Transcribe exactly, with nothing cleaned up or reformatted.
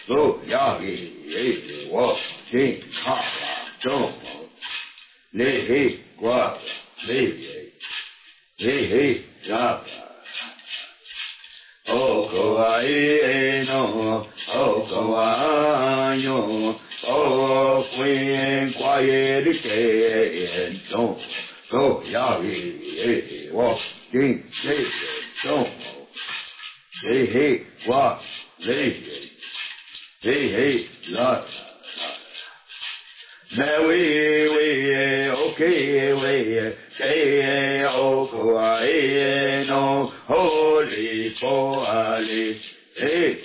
so yagi ye wo jing ha zhong le he gua le ye le he ya o ko ai no o ko ai yo o queen qua ye de ke zhong so yagi ye wo jing le zhong le he gua le ye hey, hey, la, la, we, we, okay, we, hey, oh, no, holy, holy, hey.